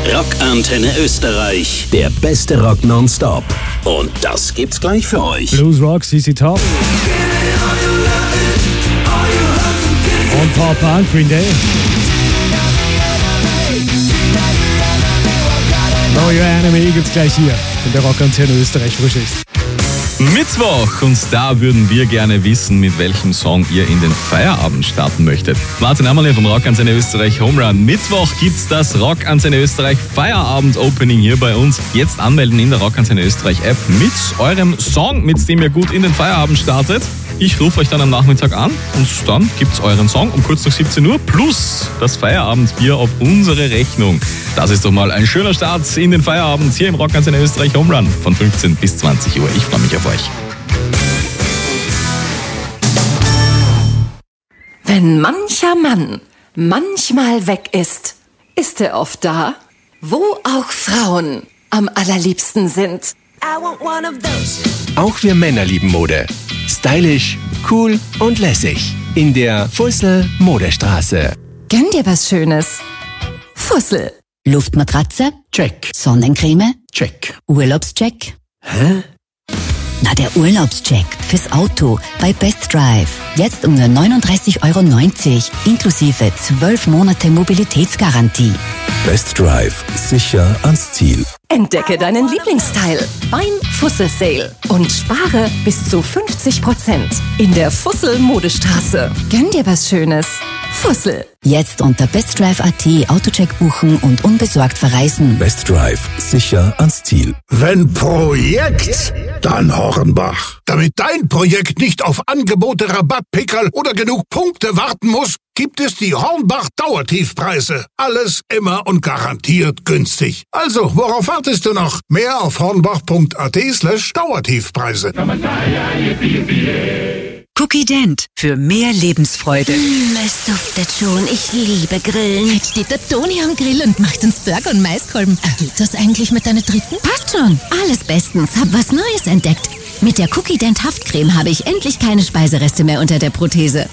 Rockantenne Österreich, der beste Rock nonstop. Und das gibt's gleich für euch. Blues Rock, CC Top. Und Pop Punk, Green Day. Know Your Enemy gibt's gleich hier in der Rockantenne Österreich frisch ist. Mittwoch, und da würden wir gerne wissen, mit welchem Song ihr in den Feierabend starten möchtet. Martin Ammerle vom Rockantenne Österreich Home Run. Mittwoch gibt's das Rockantenne Österreich Feierabend-Opening hier bei uns. Jetzt anmelden in der Rockantenne Österreich App mit eurem Song, mit dem ihr gut in den Feierabend startet. Ich rufe euch dann am Nachmittag an und dann gibt's euren Song um kurz nach 17 Uhr plus das Feierabendbier auf unsere Rechnung. Das ist doch mal ein schöner Start in den Feierabend hier im Rockantenne Österreich Home Run von 15 bis 20 Uhr. Ich freue mich auf euch. Wenn mancher Mann manchmal weg ist, ist er oft da, wo auch Frauen am allerliebsten sind. Auch wir Männer lieben Mode. Stylisch, cool und lässig. In der Fussel Modestraße. Gönn dir was Schönes. Fussel. Luftmatratze? Check. Sonnencreme? Check. Urlaubscheck? Hä? Na, der Urlaubscheck fürs Auto bei Best Drive. Jetzt um nur 39,90 €, inklusive 12 Monate Mobilitätsgarantie. Best Drive. Sicher ans Ziel. Entdecke deinen Lieblingsteil beim Fussel Sale und spare bis zu 50% in der Fussel Modestraße. Gönn dir was Schönes. Fussel. Jetzt unter bestdrive.at Autocheck buchen und unbesorgt verreisen. Best Drive. Sicher ans Ziel. Wenn Projekt, dann Hornbach. Damit dein Projekt nicht auf Angebote, Rabattpickerl oder genug Punkte warten muss, gibt es die Hornbach Dauertiefpreise. Alles immer und garantiert günstig. Also, worauf wartest du noch? Mehr auf hornbach.at/Dauertiefpreise. Cookie Dent für mehr Lebensfreude. Es duftet schon. Ich liebe Grillen. Jetzt steht der Toni am Grill und macht uns Burger und Maiskolben. Geht das eigentlich mit deiner dritten? Passt schon. Alles bestens. Hab was Neues entdeckt. Mit der Cookie Dent Haftcreme habe ich endlich keine Speisereste mehr unter der Prothese.